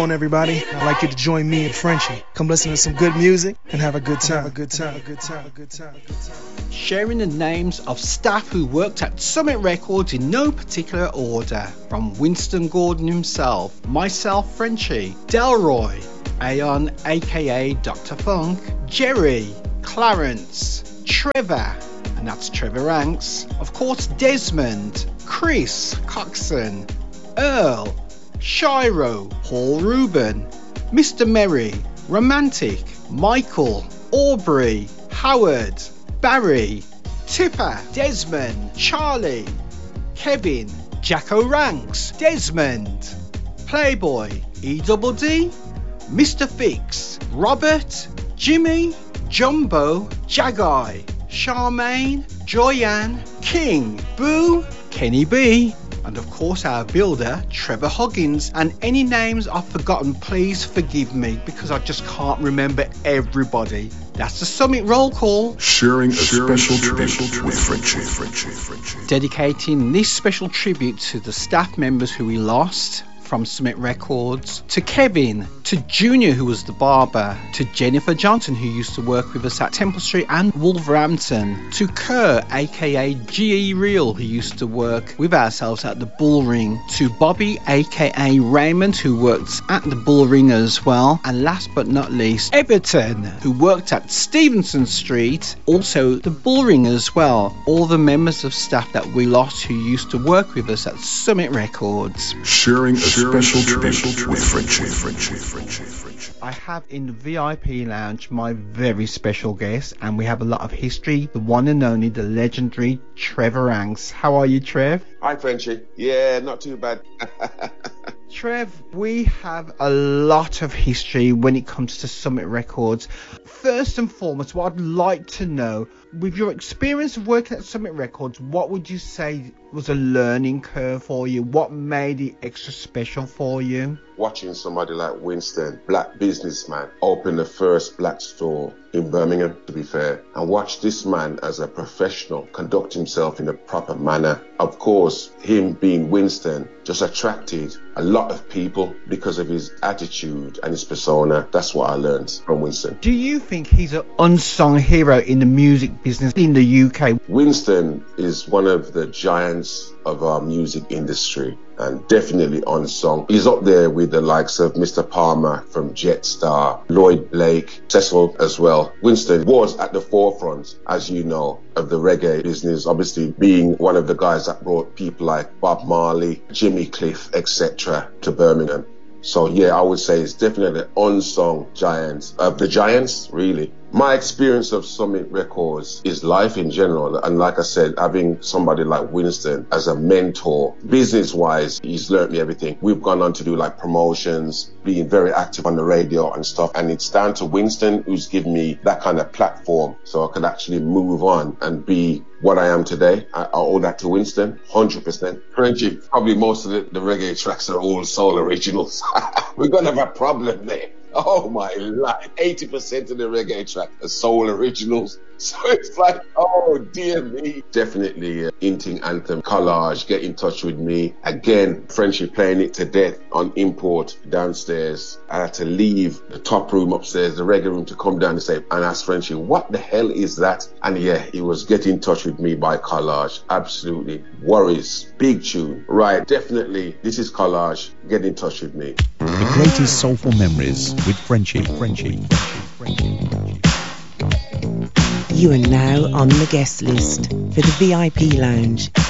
on, everybody. I'd like you to join me and Frenchie. Come listen to some good music and have a good time. Sharing the names of staff who worked at Summit Records in no particular order. From Winston Gordon himself, myself, Frenchie, Delroy, Aeon aka Dr. Funk, Jerry, Clarence, Trevor, and that's Trevor Ranks, of course Desmond, Chris Coxon, Earl, Shiro, Paul Rubin, Mr. Merry, Romantic, Michael, Aubrey, Howard, Barry, Tipper, Desmond, Charlie, Kevin, Jacko Ranks, Desmond, Playboy, E-double-D, Mr. Fix, Robert, Jimmy, Jumbo, Jagai, Charmaine, Joyanne, King, Boo, Kenny B, and of course our builder, Trevor Huggins. And any names I've forgotten, please forgive me because I just can't remember everybody. That's the Summit Roll Call. Sharing a special tribute with Frenchie. Dedicating this special tribute to the staff members who we lost from Summit Records, to Kevin, to Junior, who was the barber, to Jennifer Johnson, who used to work with us at Temple Street and Wolverhampton, to Kerr, aka G.E. Real, who used to work with ourselves at the Bull Ring, to Bobby, aka Raymond, who worked at the Bull Ring as well, and last but not least, Everton, who worked at Stevenson Street, also the Bull Ring as well. All the members of staff that we lost who used to work with us at Summit Records. Sharing a special tribute with Frenchie. I have in the VIP lounge my very special guest, and we have a lot of history, the one and only, the legendary Trevor Ranks. How are you, Trev? Hi, Frenchie. Yeah, not too bad. Trev, we have a lot of history when it comes to Summit Records. First and foremost, what I'd like to know, with your experience of working at Summit Records, what would you say was a learning curve for you? What made it extra special for you? Watching somebody like Winston, black businessman, open the first black store in Birmingham, to be fair, and watch this man as a professional conduct himself in a proper manner. Of course, him being Winston just attracted a lot of people because of his attitude and his persona. That's what I learned from Winston. Do you think he's an unsung hero in the music business in the UK? Winston is one of the giants of our music industry and definitely unsung. He's up there with the likes of Mr. Palmer from Jetstar, Lloyd Blake, Cecil as well. Winston was at the forefront, as you know, of the reggae business, obviously being one of the guys that brought people like Bob Marley, Jimmy Cliff, etc. to Birmingham. So yeah, I would say it's definitely an unsung giant of the giants, really. My experience of Summit Records is life in general. And like I said, having somebody like Winston as a mentor, business-wise, he's learned me everything. We've gone on to do like promotions, being very active on the radio and stuff. And it's down to Winston who's given me that kind of platform so I could actually move on and be what I am today. I owe that to Winston, 100%. Frenchie, probably most of the reggae tracks are all soul originals. We're going to have a problem there. Oh my life, 80% of the reggae track are soul originals. So it's like, oh dear me. Definitely Inting Anthem, Collage, get in touch with me. Again, Frenchie playing it to death on import downstairs. I had to leave the top room upstairs, the reggae room, to come down and say, and ask Frenchie, what the hell is that? And yeah, he was getting in touch with me by Collage. Absolutely. Worries, big tune. Right, definitely, this is Collage. Get in touch with me. The greatest soulful memories with Frenchie. You are now on the guest list for the VIP Lounge